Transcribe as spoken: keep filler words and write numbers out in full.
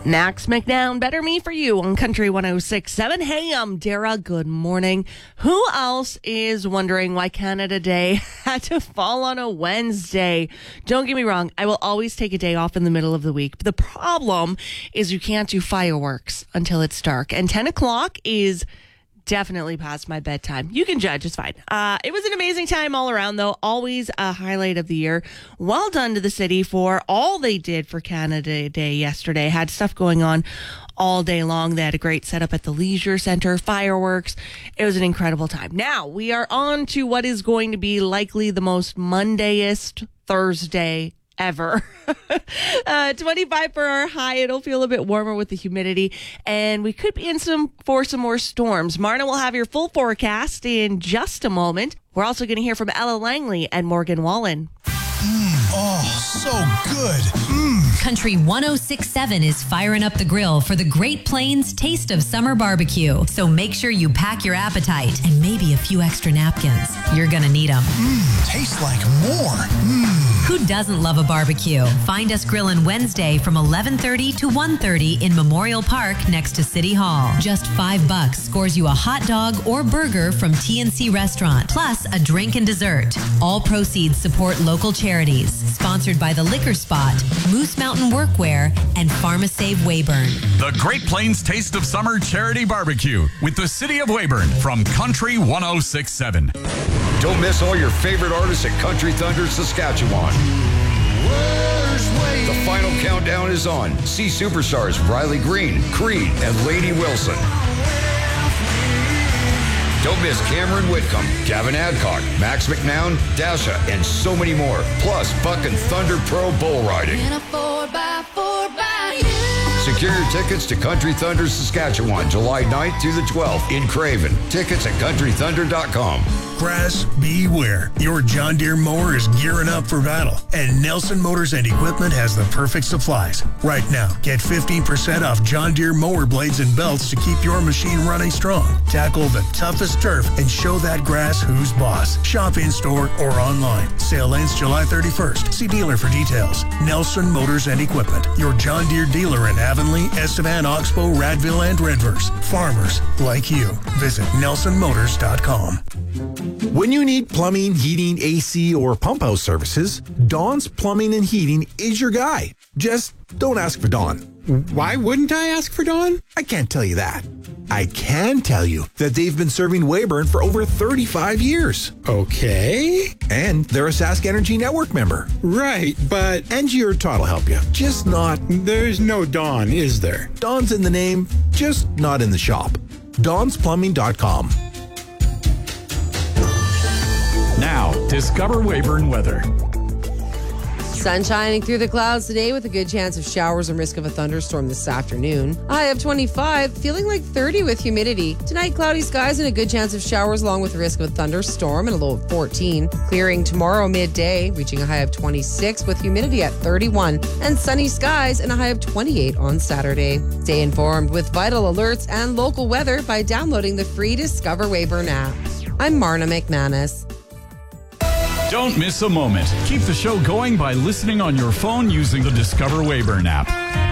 Max McNown, Better Me For You on Country one oh six point seven. Hey, I'm Dara. Good morning. Who else is wondering why Canada Day had to fall on a Wednesday? Don't get me wrong. I will always take a day off in the middle of the week. But the problem is you can't do fireworks until it's dark. And ten o'clock is definitely past my bedtime. You can judge. It's fine. Uh, it was an amazing time all around, though. Always a highlight of the year. Well done to the city for all they did for Canada Day yesterday. Had stuff going on all day long. They had a great setup at the Leisure Centre, fireworks. It was an incredible time. Now, we are on to what is going to be likely the most Mondayest Thursday ever. uh, twenty-five for our high. It'll feel a bit warmer with the humidity, and we could be in some for some more storms. Marna will have your full forecast in just a moment. We're also going to hear from Ella Langley and Morgan Wallen. Mm, oh, so good. Mm. Country one oh six point seven is firing up the grill for the Great Plains Taste of Summer Barbecue. So make sure you pack your appetite and maybe a few extra napkins. You're going to need them. Mm, tastes like more. Mm. Who doesn't love a barbecue? Find us grilling Wednesday from eleven thirty to one thirty in Memorial Park next to City Hall. Just five bucks scores you a hot dog or burger from T N C Restaurant, plus a drink and dessert. All proceeds support local charities. Sponsored by the Liquor Spot, Moose Mountain Workwear, and PharmaSave Weyburn. The Great Plains Taste of Summer Charity Barbecue with the City of Weyburn from Country one oh six point seven. Don't miss all your favorite artists at Country Thunder, Saskatchewan. The final countdown is on. See superstars Riley Green, Creed, and Lady Wilson. Don't miss Cameron Whitcomb, Gavin Adcock, Max McNown, Dasha, and so many more. Plus, Buck and Thunder Pro Bull Riding. Secure your tickets to Country Thunder Saskatchewan, July ninth through the twelfth in Craven. Tickets at country thunder dot com. Grass, beware. Your John Deere mower is gearing up for battle, and Nelson Motors and Equipment has the perfect supplies. Right now, get fifteen percent off John Deere mower blades and belts to keep your machine running strong. Tackle the toughest turf and show that grass who's boss. Shop in-store or online. Sale ends July thirty-first. See dealer for details. Nelson Motors and Equipment, your John Deere dealer in Avonlea, Estevan, Oxbow, Radville, and Redverse. Farmers like you. Visit nelson motors dot com. When you need plumbing, heating, A C, or pump house services, Dawn's Plumbing and Heating is your guy. Just don't ask for Dawn. Why wouldn't I ask for Dawn? I can't tell you that. I can tell you that they've been serving Weyburn for over thirty-five years. Okay. And they're a Sask Energy Network member. Right, but... Angie or Todd will help you. Just not... There's no Dawn, is there? Dawn's in the name, just not in the shop. dawns plumbing dot com. Now, discover Weyburn weather. Sun shining through the clouds today with a good chance of showers and risk of a thunderstorm this afternoon. A high of twenty-five, feeling like thirty with humidity. Tonight, cloudy skies and a good chance of showers along with the risk of a thunderstorm and a low of fourteen. Clearing tomorrow midday, reaching a high of twenty-six with humidity at thirty-one. And sunny skies and a high of twenty-eight on Saturday. Stay informed with vital alerts and local weather by downloading the free Discover Weyburn app. I'm Marna McManus. Don't miss a moment. Keep the show going by listening on your phone using the Discover Weyburn app.